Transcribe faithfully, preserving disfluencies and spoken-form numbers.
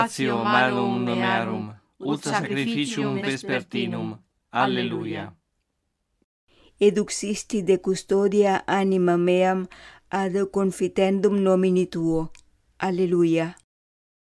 Latio malum nomearum, ut sacrificium vespertinum. Alleluia. Eduxisti de custodia anima meam ad confitendum nomini tuo. Alleluia.